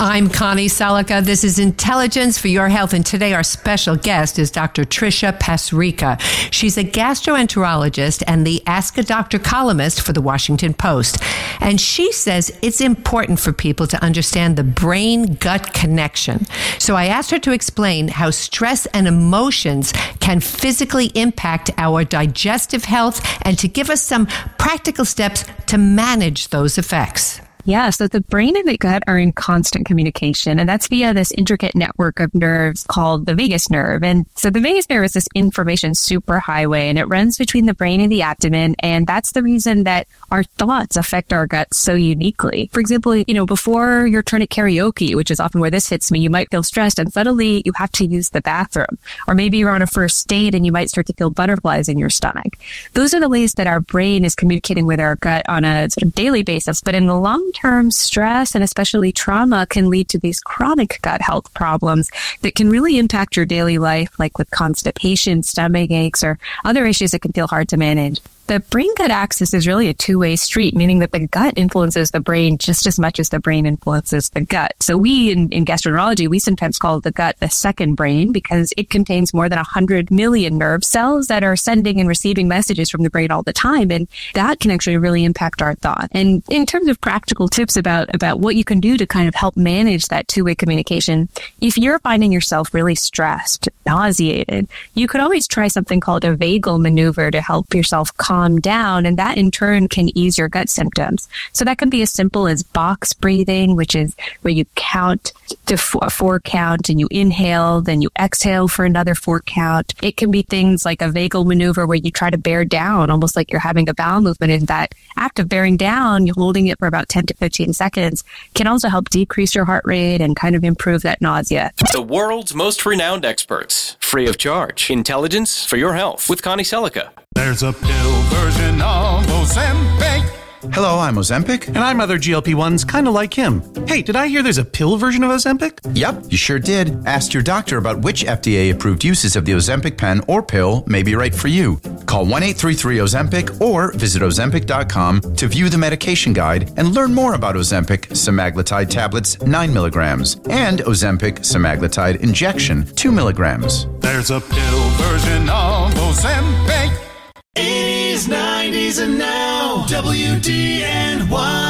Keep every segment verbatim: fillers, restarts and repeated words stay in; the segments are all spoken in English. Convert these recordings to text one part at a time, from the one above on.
I'm Connie Selica. This is Intelligence for Your Health, and today our special guest is Doctor Tricia Pasricha. She's a gastroenterologist and the Ask a Doctor columnist for the Washington Post. And she says it's important for people to understand the brain-gut connection. So I asked her to explain how stress and emotions can physically impact our digestive health and to give us some practical steps to manage those effects. Yeah, so the brain and the gut are in constant communication, and that's via this intricate network of nerves called the vagus nerve. And so the vagus nerve is this information superhighway, and it runs between the brain and the abdomen, and that's the reason that our thoughts affect our gut so uniquely. For example, you know, before your turn at karaoke, which is often where this hits me, you might feel stressed, and suddenly you have to use the bathroom. Or maybe you're on a first date, and you might start to feel butterflies in your stomach. Those are the ways that our brain is communicating with our gut on a sort of daily basis, but in the long term, stress and especially trauma can lead to these chronic gut health problems that can really impact your daily life, like with constipation, stomach aches, or other issues that can feel hard to manage. The brain-gut axis is really a two-way street, meaning that the gut influences the brain just as much as the brain influences the gut. So we, in, in gastroenterology, we sometimes call the gut the second brain because it contains more than one hundred million nerve cells that are sending and receiving messages from the brain all the time. And that can actually really impact our thought. And in terms of practical tips about, about what you can do to kind of help manage that two-way communication, if you're finding yourself really stressed, nauseated, you could always try something called a vagal maneuver to help yourself calm calm down, and that in turn can ease your gut symptoms. So that can be as simple as box breathing, which is where you count to a four count and you inhale, then you exhale for another four count. It can be things like a vagal maneuver where you try to bear down, almost like you're having a bowel movement. And that act of bearing down, you're holding it for about ten to fifteen seconds, can also help decrease your heart rate and kind of improve that nausea. The world's most renowned experts, free of charge. Intelligence for Your Health with Connie Selica. There's a pill version of Ozempic. Hello, I'm Ozempic. And I'm other G L P ones kind of like him. Hey, did I hear there's a pill version of Ozempic? Yep, you sure did. Ask your doctor about which F D A-approved uses of the Ozempic pen or pill may be right for you. Call one eight three three Ozempic or visit Ozempic dot com to view the medication guide and learn more about Ozempic semaglutide tablets nine milligrams and Ozempic semaglutide injection two milligrams. There's a pill version of Ozempic. eighties, nineties, and now, W D N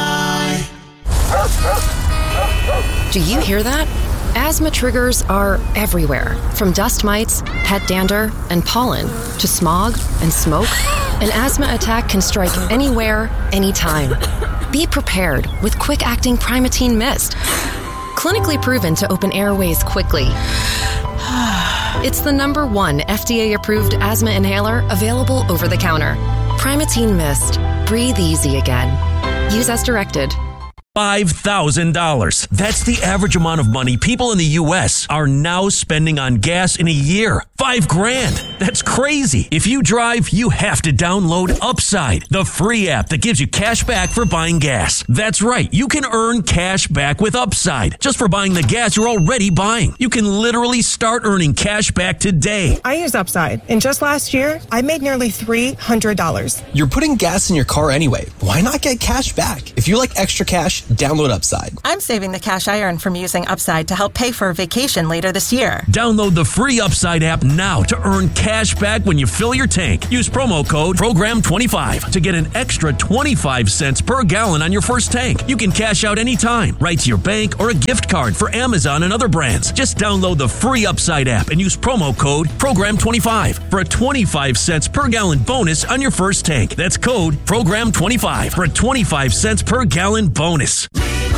Y. Do you hear that? Asthma triggers are everywhere, from dust mites, pet dander, and pollen, to smog and smoke. An asthma attack can strike anywhere, anytime. Be prepared with quick-acting Primatene Mist. Clinically proven to open airways quickly. It's the number one F D A-approved asthma inhaler available over the counter. Primatene Mist. Breathe easy again. Use as directed. five thousand dollars. That's the average amount of money people in the U S are now spending on gas in a year. Five grand. That's crazy. If you drive, you have to download Upside, the free app that gives you cash back for buying gas. That's right. You can earn cash back with Upside just for buying the gas you're already buying. You can literally start earning cash back today. I use Upside, and just last year, I made nearly three hundred dollars. You're putting gas in your car anyway. Why not get cash back? If you like extra cash, download Upside. I'm saving the cash I earn from using Upside to help pay for a vacation later this year. Download the free Upside app now to earn cash back when you fill your tank. Use promo code program twenty-five to get an extra twenty-five cents per gallon on your first tank. You can cash out anytime, right to your bank or a gift card for Amazon and other brands. Just download the free Upside app and use promo code program twenty-five for a twenty-five cents per gallon bonus on your first tank. That's code program twenty-five for a twenty-five cents per gallon bonus.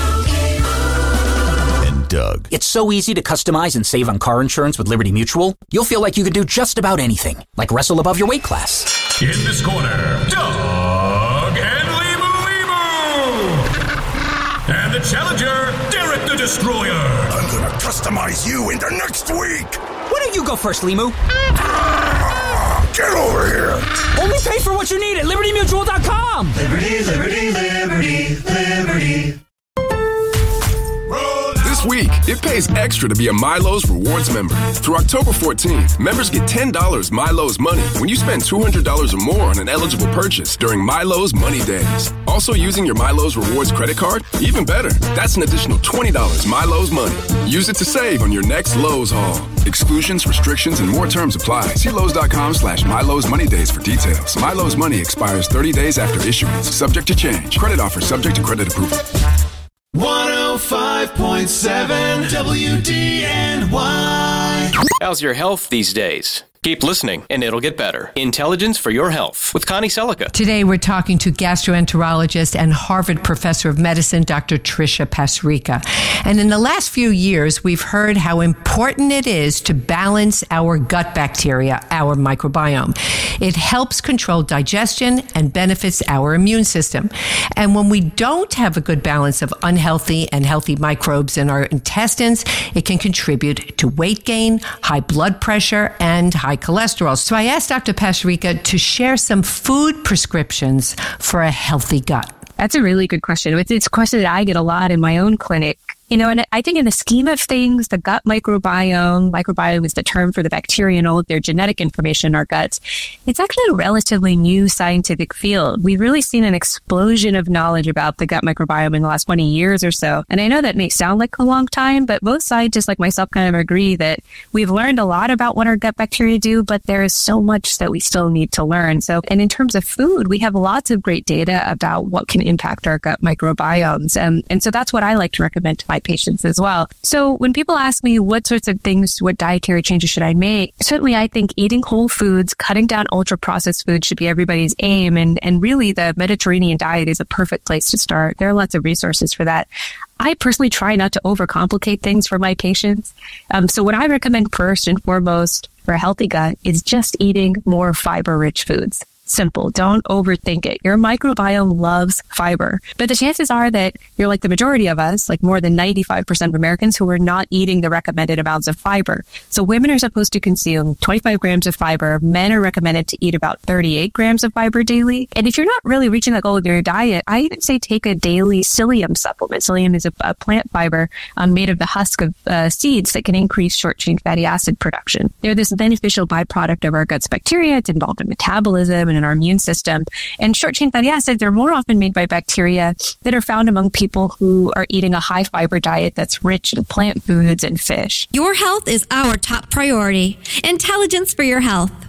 Doug. It's so easy to customize and save on car insurance with Liberty Mutual. You'll feel like you could do just about anything, like wrestle above your weight class. In this corner, Doug and Limu Limu. And the challenger, Derek the Destroyer. I'm gonna customize you into next week. Why don't you go first, Limu? Get over here. Only pay for what you need at Liberty Mutual dot com. Liberty, Liberty, Liberty, Liberty. This week, it pays extra to be a Milo's Rewards member. Through October fourteenth, members get ten dollars Milo's Money when you spend two hundred dollars or more on an eligible purchase during Milo's Money Days. Also using your Milo's Rewards credit card? Even better, that's an additional twenty dollars Milo's Money. Use it to save on your next Lowe's haul. Exclusions, restrictions, and more terms apply. See Lowe's.com slash Milo's Money Days for details. Milo's Money expires thirty days after issuance. Subject to change. Credit offer subject to credit approval. one oh five point seven W D N Y. How's your health these days? Keep listening, and it'll get better. Intelligence for Your Health with Connie Selica. Today, we're talking to gastroenterologist and Harvard professor of medicine, Doctor Tricia Pasricha. And in the last few years, we've heard how important it is to balance our gut bacteria, our microbiome. It helps control digestion and benefits our immune system. And when we don't have a good balance of unhealthy and healthy microbes in our intestines, it can contribute to weight gain, high blood pressure, and high cholesterol. So I asked Doctor Pasricha to share some food prescriptions for a healthy gut. That's a really good question. It's a question that I get a lot in my own clinic. You know, and I think in the scheme of things, the gut microbiome, microbiome is the term for the bacteria and all of their genetic information in our guts. It's actually a relatively new scientific field. We've really seen an explosion of knowledge about the gut microbiome in the last twenty years or so. And I know that may sound like a long time, but most scientists like myself kind of agree that we've learned a lot about what our gut bacteria do, but there is so much that we still need to learn. So, and in terms of food, we have lots of great data about what can impact our gut microbiomes. And, and so that's what I like to recommend to my patients as well. So when people ask me what sorts of things, what dietary changes should I make, certainly I think eating whole foods, cutting down ultra-processed foods should be everybody's aim. And, and really the Mediterranean diet is a perfect place to start. There are lots of resources for that. I personally try not to overcomplicate things for my patients. Um, so what I recommend first and foremost for a healthy gut is just eating more fiber-rich foods. Simple. Don't overthink it. Your microbiome loves fiber. But the chances are that you're like the majority of us, like more than ninety-five percent of Americans who are not eating the recommended amounts of fiber. So women are supposed to consume twenty-five grams of fiber. Men are recommended to eat about thirty-eight grams of fiber daily. And if you're not really reaching that goal of your diet, I even say take a daily psyllium supplement. Psyllium is a, a plant fiber um, made of the husk of uh, seeds that can increase short-chain fatty acid production. They're this beneficial byproduct of our gut's bacteria. It's involved in metabolism and in our immune system. And short-chain fatty acids are more often made by bacteria that are found among people who are eating a high fiber diet that's rich in plant foods and fish. Your health is our top priority. Intelligence for Your Health.